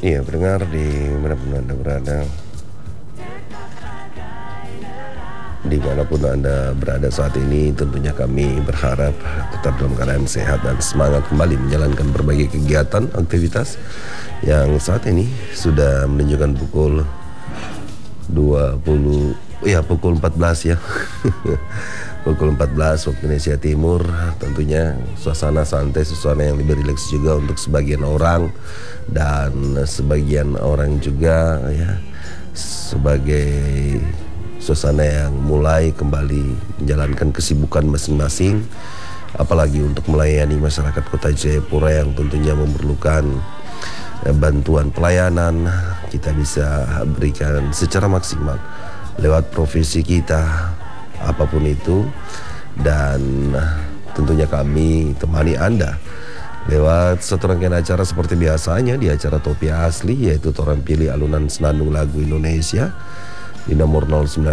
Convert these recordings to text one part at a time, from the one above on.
Iya, pendengar di manapun Anda berada, dimanapun Anda berada saat ini, tentunya kami berharap tetap dalam keadaan sehat dan semangat kembali menjalankan berbagai kegiatan, aktivitas yang saat ini sudah menunjukkan pukul 20, ya pukul 14 ya. Pukul 14 waktu Indonesia Timur. Tentunya suasana santai, suasana yang lebih rileks juga untuk sebagian orang, dan sebagian orang juga ya sebagai suasana yang mulai kembali menjalankan kesibukan masing-masing, apalagi untuk melayani masyarakat Kota Jayapura yang tentunya memerlukan bantuan pelayanan. Kita bisa berikan secara maksimal lewat profesi kita, apapun itu, dan tentunya kami temani Anda lewat satu rangkaian acara seperti biasanya di acara Topi Asli, yaitu Toran Pilih Alunan Senandung Lagu Indonesia di nomor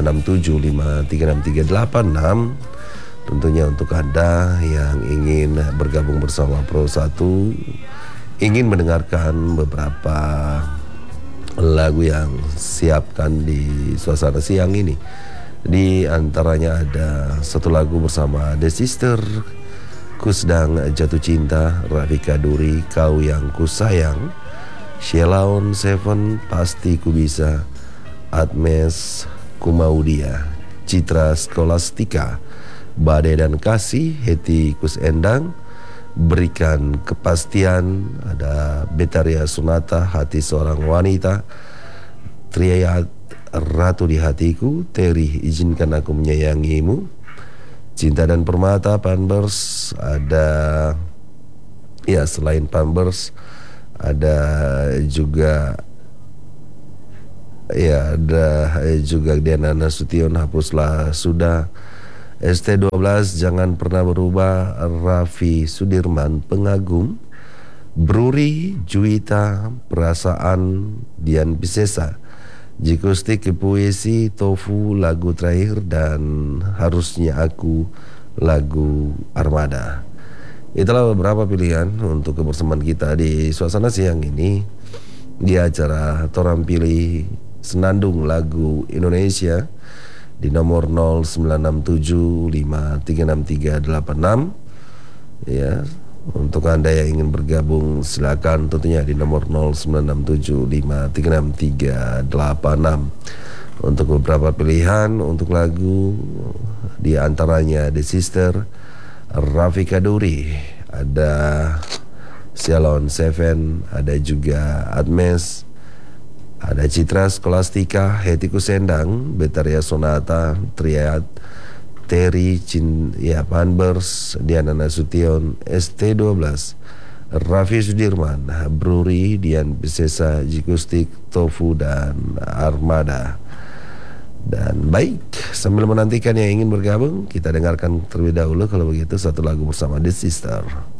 0967536386. Tentunya untuk Anda yang ingin bergabung bersama Pro 1, ingin mendengarkan beberapa lagu yang siapkan di suasana siang ini. Di antaranya ada satu lagu bersama The Sister, Ku Sedang Jatuh Cinta, Rafika Duri, Kau Yang Ku Sayang, Sheila on Seven, Pasti Ku Bisa, Admes, Ku Mau Dia, Citra Skolastika, Badai dan Kasih, Heti Kus Endang, Berikan Kepastian, ada Betaria Sunata, Hati Seorang Wanita, Triayat, Ratu di Hatiku, Teri Izinkan Aku Menyayangimu, Cinta dan Permata, Pampers, ada ya selain Pampers ada juga Diana Nasution, Hapuslah Sudah, ST12, Jangan Pernah Berubah, Raffi Sudirman, Pengagum, Bruri, Juwita, Perasaan, Dian Piscesa, Jikustik, Puisi, Tofu, lagu terakhir, dan Harusnya Aku, lagu Armada. Itulah beberapa pilihan untuk kebersamaan kita di suasana siang ini di acara Toran Pilih Senandung Lagu Indonesia di nomor 0967536386. Ya, untuk Anda yang ingin bergabung silakan tentunya di nomor 0967536386. Untuk beberapa pilihan untuk lagu, di antaranya The Sister, Rafika Duri, ada Sheila on Seven, ada juga Admes, ada Citra Skolastika, Heti Kus Endang, Betaria Sonata, Triad, Teri, Panbers, Diana Nasution, ST12, Raffi Sudirman, Bruri, Dian Piscesa, Jikustik, Tofu, dan Armada. Dan baik, sambil menantikan yang ingin bergabung, kita dengarkan terlebih dahulu kalau begitu satu lagu bersama The Sister.